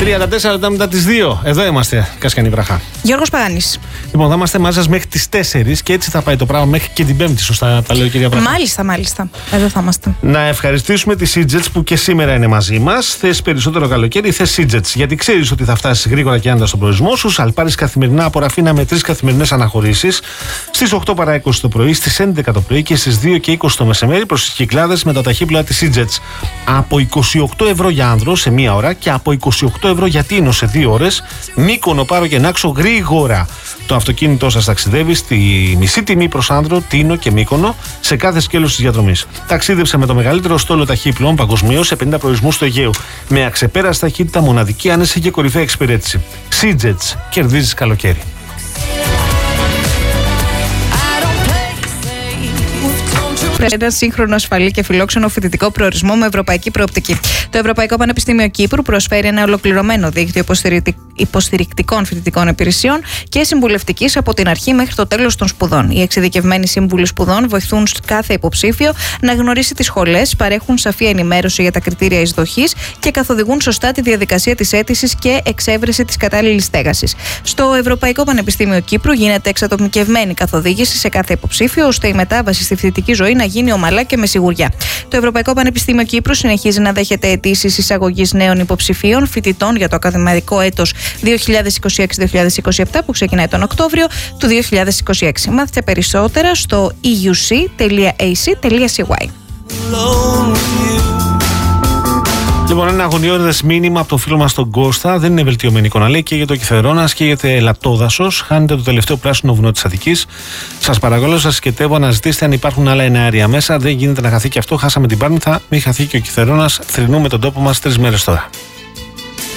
34 λεπτά μετά τις 2. Εδώ είμαστε, Κασκανή Βραχά. Γιώργος Παγάνης. Λοιπόν, θα είμαστε μαζί σας μέχρι τις 4 και έτσι θα πάει το πράγμα μέχρι και την Πέμπτη. Σωστά τα λέω, κυρία Βραχά? Μάλιστα. Εδώ θα είμαστε. Να ευχαριστήσουμε τη Seajets που και σήμερα είναι μαζί μας. Θες περισσότερο καλοκαίρι, θες Seajets. Γιατί ξέρεις ότι θα φτάσεις γρήγορα και άνετα στον προορισμό σου. Αλπάρεις καθημερινά από Ραφίνα με 3 καθημερινές αναχωρήσεις. Στις 8 παρά 20 το πρωί, στις 11 το πρωί και στις 2 και 20 το μεσημέρι προς τις Κυκλάδες με τα ταχύπλοα της Seajets. Από 28 ευρώ για άνδρο σε 1 ώρα και από 28 ευρώ για τίνο σε 2 ώρες. Μύκονο, Πάρο και Νάξο γρήγορα. Το αυτοκίνητό σας ταξιδεύει στη μισή τιμή προς άνδρο, Τίνο και Μύκονο σε κάθε σκέλος της διαδρομής. Ταξίδεψε με το μεγαλύτερο στόλο ταχύπλοων παγκοσμίως σε 50 προορισμούς του Αιγαίου. Με αξεπέραστη ταχύτητα, μοναδική άνεση και κορυφαία εξυπηρέτηση. Seajets, κερδίζεις καλοκαίρι. Ένα σύγχρονο, ασφαλή και φιλόξενο φοιτητικό προορισμό με ευρωπαϊκή προοπτική. Το Ευρωπαϊκό Πανεπιστήμιο Κύπρου προσφέρει ένα ολοκληρωμένο δίκτυο υποστηρικτικών φοιτητικών υπηρεσιών και συμβουλευτικής από την αρχή μέχρι το τέλος των σπουδών. Οι εξειδικευμένοι σύμβουλοι σπουδών βοηθούν κάθε υποψήφιο να γνωρίσει τις σχολές, παρέχουν σαφή ενημέρωση για τα κριτήρια εισδοχής και καθοδηγούν σωστά τη διαδικασία της αίτησης και εξέβρεση της κατάλληλης στέγασης. Στο Ευρωπαϊκό Πανεπιστήμιο Κύπρου γίνεται εξατομικευμένη καθοδήγηση σε κάθε υποψήφιο, ώστε η μετάβαση στη φοιτητική ζωή να γίνει ομαλά και με σιγουριά. Το Ευρωπαϊκό Πανεπιστήμιο Κύπρου συνεχίζει να δέχεται αιτήσεις εισαγωγής νέων υποψηφίων φοιτητών για το ακαδημαϊκό έτος 2026-2027 που ξεκινάει τον Οκτώβριο του 2026. Μάθετε περισσότερα στο euc.ac.cy. Λοιπόν, ένα αγωνιώδες μήνυμα από το φίλο μας τον Κώστα. Δεν είναι βελτιωμένη εικόνα. Λέει και για το Κιθερώνας και για το λαπτόδασος. Χάνετε το τελευταίο πράσινο βουνό της Αττικής. Σας παρακαλώ, σας σκετεύω να ζητήσετε αν υπάρχουν άλλα εναέρια μέσα. Δεν γίνεται να χαθεί και αυτό. Χάσαμε την Πάρνηθα. Μην χαθεί και ο Κιθερώνας. Θρηνούμε τον τόπο μας 3 μέρες τώρα.